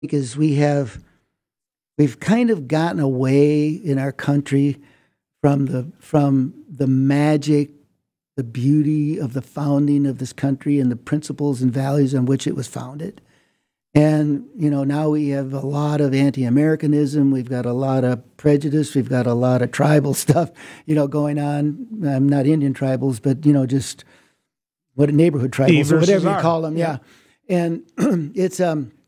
because we've kind of gotten away in our country from the magic, the beauty of the founding of this country and the principles and values on which it was founded. And, now we have a lot of anti-Americanism. We've got a lot of prejudice. We've got a lot of tribal stuff, going on. Not Indian tribals, but, just what neighborhood tribals or whatever you call them. Yeah. And it's,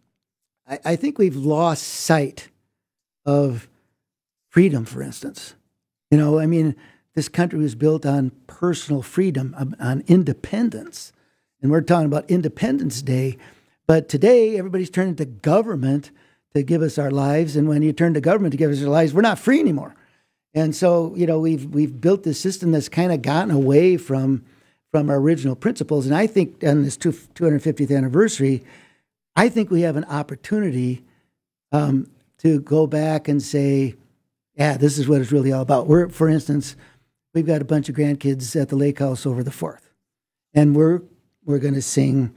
I think we've lost sight of freedom, for instance. This country was built on personal freedom, on independence. And we're talking about Independence Day. But today, everybody's turning to government to give us our lives. And when you turn to government to give us our lives, we're not free anymore. And so, we've built this system that's kind of gotten away from our original principles. And I think on this 250th anniversary, I think we have an opportunity to go back and say, yeah, this is what it's really all about. For instance, we've got a bunch of grandkids at the lake house over the 4th. And we're going to sing,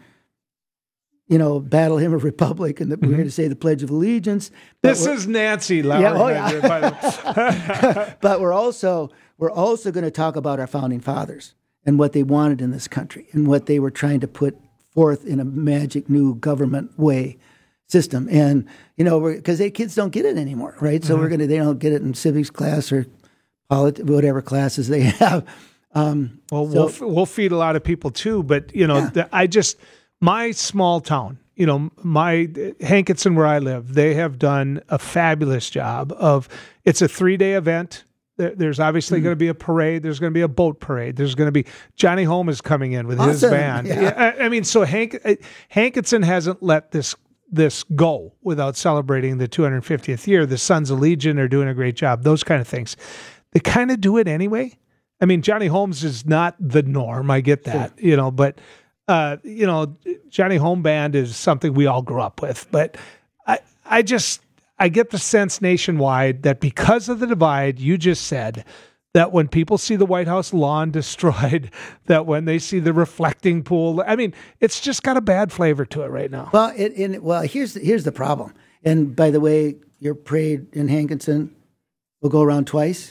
Battle Hymn of Republic, and we're going to say the Pledge of Allegiance. This is Nancy Lauer. Yeah, by the way. But we're also going to talk about our founding fathers and what they wanted in this country and what they were trying to put forth in a magic new government way system. And, because kids don't get it anymore, right? So they don't get it in civics class or whatever classes they have. We'll feed a lot of people too, but, my small town, my Hankinson where I live, they have done a fabulous job it's a 3-day event. There's obviously going to be a parade. There's going to be a boat parade. There's going to be Johnny Holm is coming in with his band. Yeah. So Hankinson hasn't let this go without celebrating the 250th year. The Sons of Legion are doing a great job. Those kind of things. They kind of do it anyway. Johnny Holmes is not the norm. I get that, sure. But Johnny Holm Band is something we all grew up with. But I get the sense nationwide that because of the divide you just said, that when people see the White House lawn destroyed, that when they see the reflecting pool, it's just got a bad flavor to it right now. Well, here's the problem. And by the way, your parade in Hankinson will go around twice.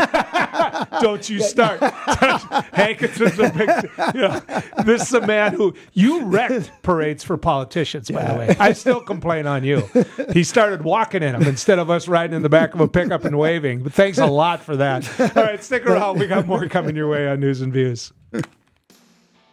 Don't you start. Hankinson's a big... This is a man who... You wrecked parades for politicians, by the way. I still complain on you. He started walking in them instead of us riding in the back of a pickup and waving. But thanks a lot for that. All right, stick around. We got more coming your way on News and Views.